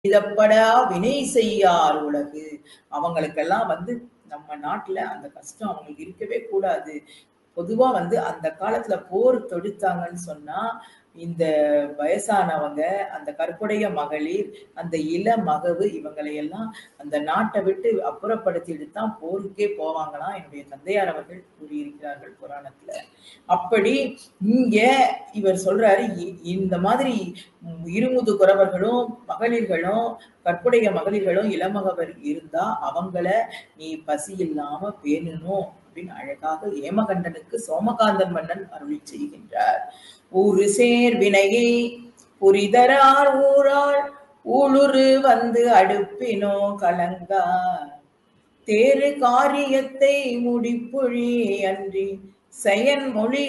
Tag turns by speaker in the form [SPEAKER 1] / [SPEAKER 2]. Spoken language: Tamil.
[SPEAKER 1] இதப்படா வினை செய்யார் உலகு. அவங்களுக்கெல்லாம் நம்ம நாட்டுல அந்த கஷ்டம் அவங்களுக்கு இருக்கவே கூடாது. பொதுவா அந்த காலத்துல போர் தொடுத்தாங்கன்னு சொன்னா, இந்த வயசானவங்க, அந்த கற்புடைய மகளிர், அந்த இளமகவு இவங்களை எல்லாம் அந்த நாட்டை விட்டு அப்புறப்படுத்திட்டு தான் போருக்கே போவாங்களாம். என்னுடைய தந்தையார் அவர்கள் கூறியிருக்கிறார்கள் புராணத்துல. அப்படி இங்க இவர் சொல்றாரு, இந்த மாதிரி இருமுது குறவர்களும் மகளிர்களும் கற்புடைய மகளிர்களும் இளமகவர் இருந்தா அவங்கள நீ பசி இல்லாம பேணணும் அப்படின்னு அழகாக ஏமகண்டனுக்கு சோமகாந்தன் மன்னன் அருளி செய்கின்றார். ஊறு சேர் வினையை புரிதரார் ஊராள் ஊழுரு அடுப்பினோ கலங்கா தேறு காரியத்தை முடிப்பொழி அன்றி செயன் மொழி